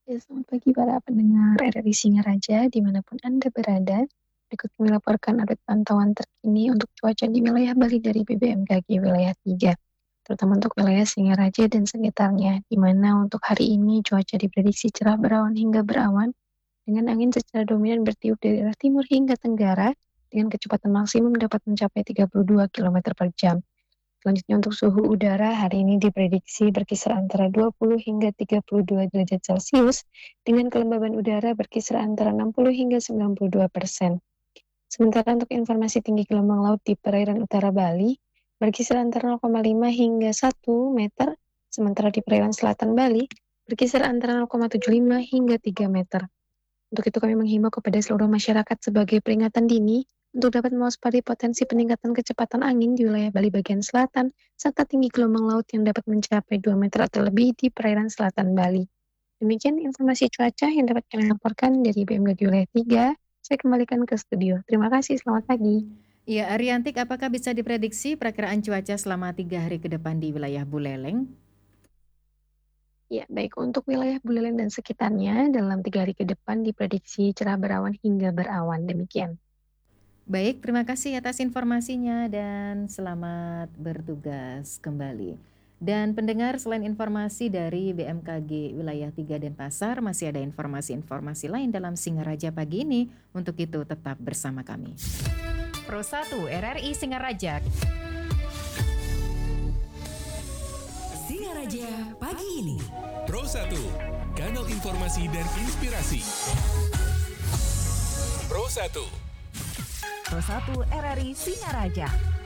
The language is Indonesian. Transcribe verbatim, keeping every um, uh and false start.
Ya, selamat pagi para pendengar R R I Singaraja dimanapun Anda berada. Berikut kami laporkan update pantauan terkini untuk cuaca di wilayah Bali dari B B M K G wilayah tiga, terutama untuk wilayah Singaraja dan sekitarnya, di mana untuk hari ini cuaca diprediksi cerah berawan hingga berawan, dengan angin secara dominan bertiup dari arah timur hingga tenggara, dengan kecepatan maksimum dapat mencapai tiga puluh dua kilometer per jam. Selanjutnya untuk suhu udara hari ini diprediksi berkisar antara dua puluh hingga tiga puluh dua derajat Celcius dengan kelembaban udara berkisar antara enam puluh hingga sembilan puluh dua persen. Sementara untuk informasi tinggi gelombang laut di perairan utara Bali berkisar antara nol koma lima hingga satu meter, sementara di perairan selatan Bali berkisar antara nol koma tujuh lima hingga tiga meter. Untuk itu kami menghimbau kepada seluruh masyarakat sebagai peringatan dini untuk dapat mewaspadai potensi peningkatan kecepatan angin di wilayah Bali bagian selatan, serta tinggi gelombang laut yang dapat mencapai dua meter atau lebih di perairan selatan Bali. Demikian informasi cuaca yang dapat kami laporkan dari B M K G Wilayah tiga. Saya kembalikan ke studio. Terima kasih, selamat pagi. Ya, Ariantik, apakah bisa diprediksi perakiraan cuaca selama tiga hari ke depan di wilayah Buleleng? Ya, baik. Untuk wilayah Buleleng dan sekitarnya, dalam tiga hari ke depan diprediksi cerah berawan hingga berawan. Demikian. Baik, terima kasih atas informasinya dan selamat bertugas kembali. Dan pendengar, selain informasi dari B M K G Wilayah tiga Denpasar, masih ada informasi-informasi lain dalam Singaraja pagi ini. Untuk itu tetap bersama kami. Pro satu R R I Singaraja. Singaraja pagi ini. Pro satu, kanal informasi dan inspirasi. Pro satu. Pro satu R R I Singaraja.